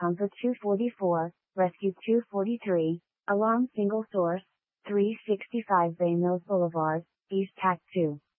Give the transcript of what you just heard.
Pumper 244, Rescue 243, Alarm Single Source, 365 Bay Mills Boulevard, East Tac 2.